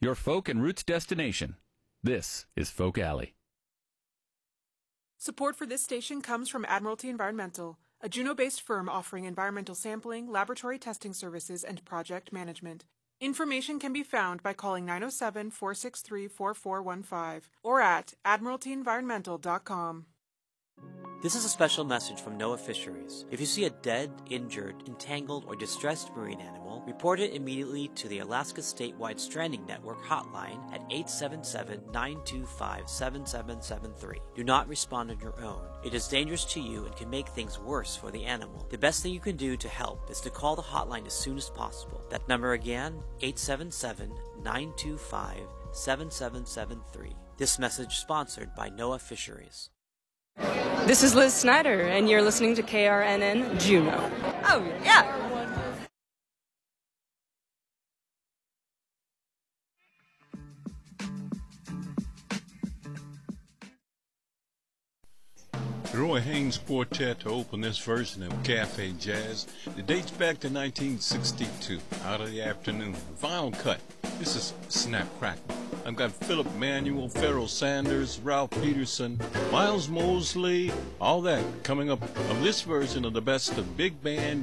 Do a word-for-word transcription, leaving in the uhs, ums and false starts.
your folk and roots destination. This is Folk Alley. Support for this station comes from Admiralty Environmental, a Juneau-based firm offering environmental sampling, laboratory testing services, and project management. Information can be found by calling nine oh seven, four six three, four four one five or at admiralty environmental dot com. This is a special message from NOAA Fisheries. If you see a dead, injured, entangled, or distressed marine animal, report it immediately to the Alaska Statewide Stranding Network hotline at eight seven seven, nine two five, seven seven seven three. Do not respond on your own. It is dangerous to you and can make things worse for the animal. The best thing you can do to help is to call the hotline as soon as possible. That number again, eight seven seven, nine two five, seven seven seven three. This message sponsored by NOAA Fisheries. This is Liz Snyder, and you're listening to K R N N Juneau. Oh, yeah! The Roy Haynes Quartet to open this version of Cafe Jazz. It dates back to nineteen sixty-two. Out of the afternoon. Vinyl cut. This is Snap Crackle. I've got Philip Manuel, Pharoah Sanders, Ralph Peterson, Miles Mosley, all that coming up of this version of the best of big band